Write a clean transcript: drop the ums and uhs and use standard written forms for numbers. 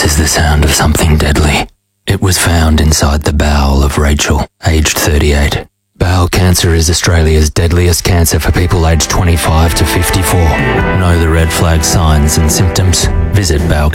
This is the sound of something deadly. It was found inside the bowel of Rachel, aged 38. Bowel cancer is Australia's deadliest cancer for people aged 25 to 54. Know the red flag signs and symptoms? Visit bowel